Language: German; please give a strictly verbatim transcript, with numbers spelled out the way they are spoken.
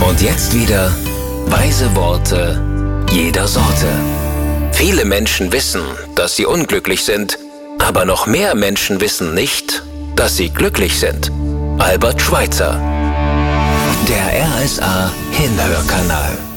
Und jetzt wieder weise Worte jeder Sorte. Viele Menschen wissen, dass sie unglücklich sind, aber noch mehr Menschen wissen nicht, dass sie glücklich sind. Albert Schweitzer. Der R S A Hinhörkanal.